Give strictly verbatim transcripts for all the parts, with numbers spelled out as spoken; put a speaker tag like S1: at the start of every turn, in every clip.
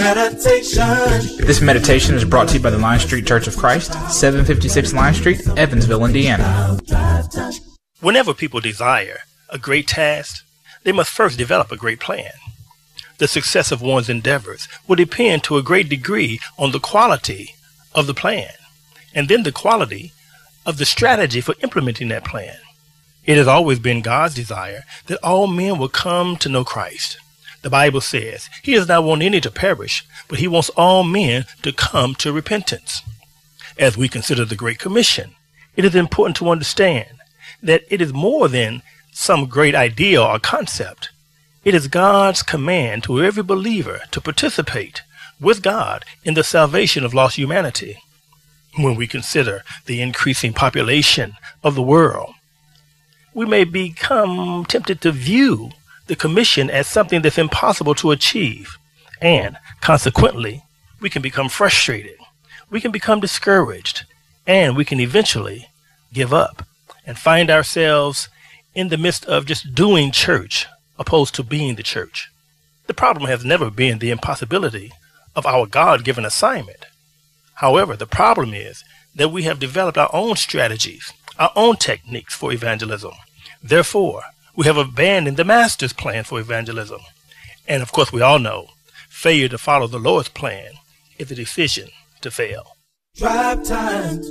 S1: Meditation. This meditation is brought to you by the Line Street Church of Christ, seven fifty-six Line Street, Evansville, Indiana.
S2: Whenever people desire a great task, they must first develop a great plan. The success of one's endeavors will depend to a great degree on the quality of the plan, and then the quality of the strategy for implementing that plan. It has always been God's desire that all men will come to know Christ. The Bible says he does not want any to perish, but he wants all men to come to repentance. As we consider the Great Commission, it is important to understand that it is more than some great idea or concept. It is God's command to every believer to participate with God in the salvation of lost humanity. When we consider the increasing population of the world, we may become tempted to view the commission as something that's impossible to achieve, and consequently, we can become frustrated, we can become discouraged, and we can eventually give up and find ourselves in the midst of just doing church opposed to being the church. The problem has never been the impossibility of our God-given assignment. However, the problem is that we have developed our own strategies, our own techniques for evangelism. Therefore, we have abandoned the Master's plan for evangelism. And of course, we all know failure to follow the Lord's plan is a decision to fail.
S1: Drive time.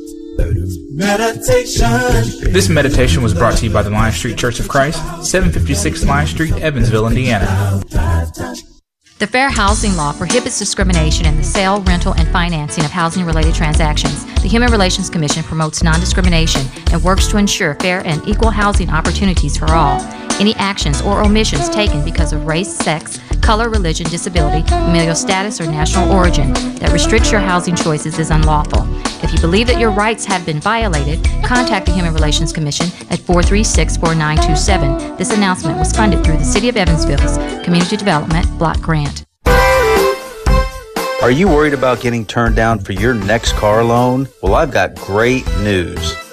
S1: Meditation. This meditation was brought to you by the Line Street Church of Christ, seven fifty-six Line Street, Evansville, Indiana.
S3: The Fair Housing Law prohibits discrimination in the sale, rental, and financing of housing-related transactions. The Human Relations Commission promotes non-discrimination and works to ensure fair and equal housing opportunities for all. Any actions or omissions taken because of race, sex, color, religion, disability, familial status, or national origin that restricts your housing choices is unlawful. If you believe that your rights have been violated, contact the Human Relations Commission at four three six, four nine two seven. This announcement was funded through the City of Evansville's Community Development Block Grant.
S4: Are you worried about getting turned down for your next car loan? Well, I've got great news.